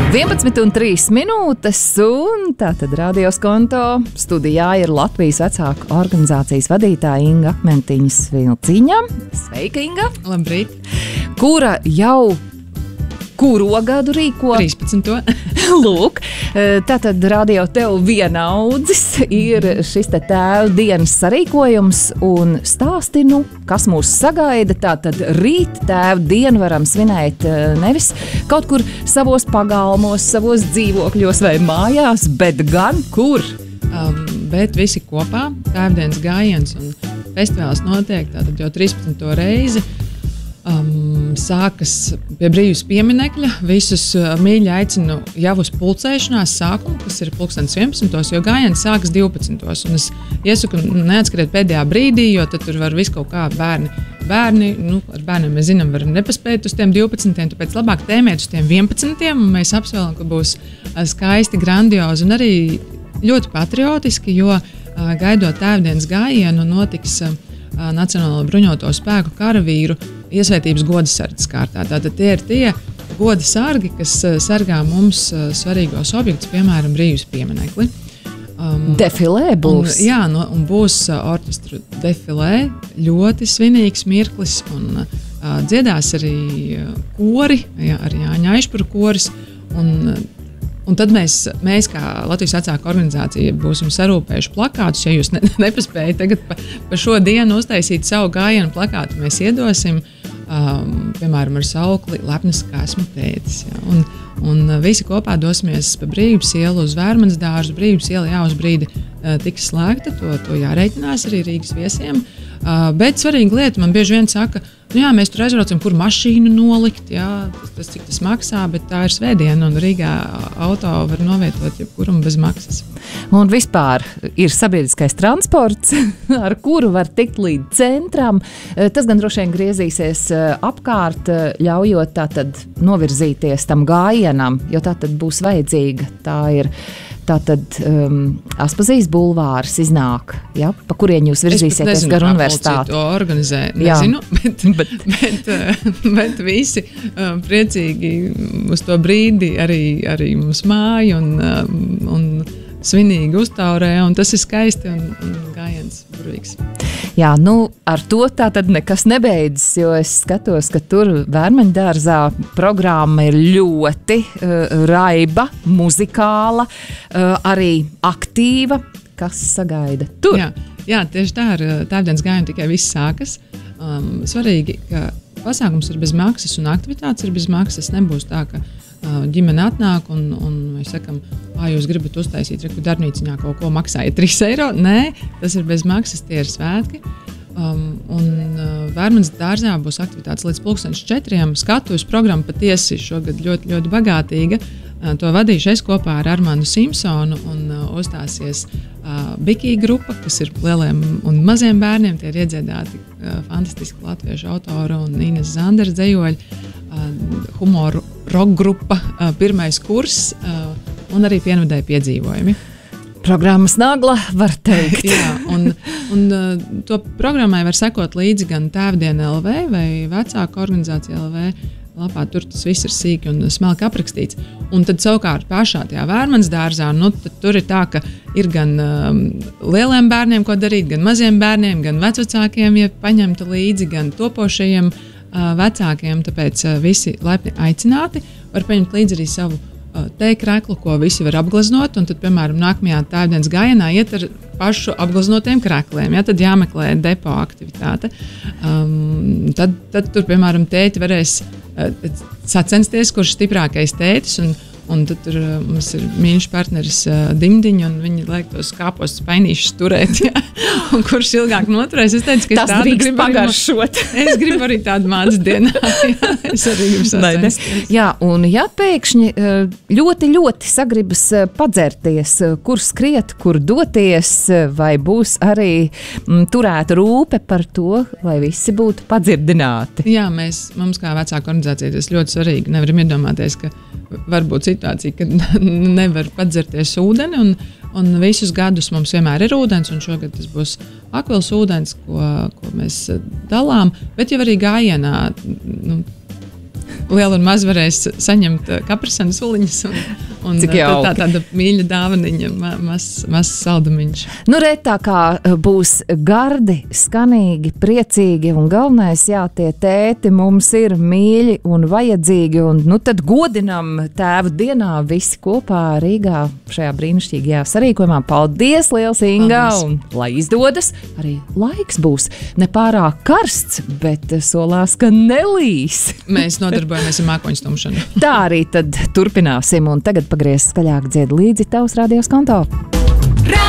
11,3 minūtes, un tātad Radio Skonto studijā ir Latvijas vecāku organizācijas vadītāja Inga Akmentiņas Vilciņa. Sveika, Inga! Labrīt! Kura jau kuro gadu rīko? 13. Lūk, tātad radio tev vienaudzis ir šis te tēva dienas sarīkojums, un stāstinu, kas mūs sagaida. Tātad rīt tēva dienu varam svinēt nevis kaut kur savos pagalmos, savos dzīvokļos vai mājās, bet gan kur? Bet visi kopā, tēvdienas gājiens un festivāls notiek tātad jau 13. reizi. Sākas pie Brīvības pieminekļa. Visus mīļi aicinu jau uz pulcēšanās sākumu, kas ir 11. jo gājiens sākas 12. Un es iesaku neatskriet pēdējā brīdī, jo tad tur var visu kaut kā bērni, ar bērniem mēs zinām, var nepaspēt uz tiem 12. Tāpēc labāk tēmēt uz tiem 11. Un mēs apsvēlam, ka būs skaisti, grandiozi un arī ļoti patriotiski, jo gaidot tēvdienas gājienu notiks Nacionālo bruņoto spēku karavīru iesvētības godasardzes kārtā. Tātad tie ir tie godasargi, kas sargā mums svarīgos objektus, piemēram, Brīvības pieminekli. Defilē būs. Un būs orķestru defilē, ļoti svinīgs mirklis, un dziedās arī kori, arī Jāņa Aišpura koris, un tad mēs kā Latvijas vecāku organizācija būsim sarūpējuši plakātus. Ja jūs nepaspējat tagad pa šo dienu uztaisīt savu gājienu plakātu, mēs iedosim, piemēram, ar saukli Lepnis, kā esmu tētis. Ja? Un visi kopā dosimies pa Brīvības ielu uz Vērmanas dārzu. Brīvības iela jau uz brīdi tiks slēgta, to jārēķinās arī Rīgas viesiem. Bet svarīga lieta, man bieži vien saka, mēs tur aizbraucam, kur mašīnu nolikt, cik tas maksā, bet tā ir svētdiena, un Rīgā auto var novietot jebkuram bez maksas. Un vispār ir sabiedriskais transports, ar kuru var tikt līdz centram. Tas gan droši vien griezīsies apkārt, ļaujot tātad novirzīties tam gājienam, jo tātad būs vajadzīga. Tā ir tātad Aspazijas bulvārs iznāk, ja? Pa kurien jūs virzīsieties gar universitāti? Es to organizē, nezinu, bet visi priecīgi uz to brīdi arī mums māja un svinīgi uztaurē, un tas ir skaisti un gājiens burvīgs. Jā, ar to tā tad nekas nebeidzas, jo es skatos, ka tur Vērmaņu dārzā programma ir ļoti raiba, muzikāla, arī aktīva. Kas sagaida tur? Jā, tieši tā ar tēvdienas gājienu tikai viss sākas. Svarīgi, ka pasākums ir bez maksas un aktivitātes ir bez maksas. Nebūs tā, ka ģimene atnāk un mēs sakam, jūs gribat uztaisīt darbnīciņā kaut ko, maksājiet 3 eiro. Nē, tas ir bez maksas, tie ir svētki. Vērmanas dārzā būs aktivitātes līdz 4:00. Skatuves programma patiesi šogad ļoti, ļoti bagātīga. To vadīšu es kopā ar Armandu Simpsonu, un uzstāsies Bikī grupa, kas ir lieliem un maziem bērniem. Tie ir iedziedāti fantastiski latviešu autori un Ines Zanders dzejoļi, humoru rock grupa, pirmais kurs un arī pienvedēji piedzīvojumi. Programmas nagla, var teikt. Jā, un to programmai var sekot līdzi gan Tēvdiena LV vai Vecāku organizācija LV. Lapā tur tas viss ir sīki un smalki aprakstīts. Un tad savukārt pašā tajā Vērmanas dārzā, tad tur ir tā, ka ir gan lieliem bērniem ko darīt, gan maziem bērniem, gan vecvecākiem, ja paņemta līdzi, gan topošajiem vecākiem. Tāpēc visi laipni aicināti. Var paņemt līdzi arī savu tēkreklu, ko visi var apgleznot, un tad, piemēram, nākamajā tēvdienas gājienā iet ar pašu apgleznotiem krekliem. Ja, tad jāmeklē depo aktivitāte. Tad tur, piemēram, tēti varēs sacensties, kurš stiprākais tētis, un tad tur mums ir mīļš partneris Dimdiņa, un viņi liek tos kāpos spainīšus turēt, ja? Un kurš ilgāk noturēs. Es teicu, ka tas drīkst pagaršot. Es gribu arī tādu mācas dienā. Ja? Es arī gribu sacensties. Jā, un ja pēkšņi ļoti, ļoti sagribas padzerties, kur skriet, kur doties, vai būs arī turēta rūpe par to, lai visi būtu padzirdināti? Jā, mums kā vecāku organizācija tas ļoti svarīgi. Nevaram iedomāties, ka var būt situācija, ka nevar padzerties ūdeni, un visus gadus mums vienmēr ir ūdens, un šogad tas būs akvils ūdens, ko mēs dalām, bet jau arī gājienā liela un maz varēs saņemt kaprasanu suliņas un tāda mīļa dāvaniņa, mazs saldumiņš. Nu, tā kā būs gardi, skanīgi, priecīgi un galvenais, jā, tie tēti mums ir mīļi un vajadzīgi un, nu, tad godinam tēvu dienā visi kopā Rīgā šajā brīnišķīgajā sarīkojumā. Paldies, liels Inga, un lai izdodas, arī laiks būs nepārāk karsts, bet solās, ka nelīs. Mēs nodarbojamies ar mākoņu stumšanu. Tā arī tad turpināsim, un tagad pagriez skaļāk dzied līdzi tavs radios konto.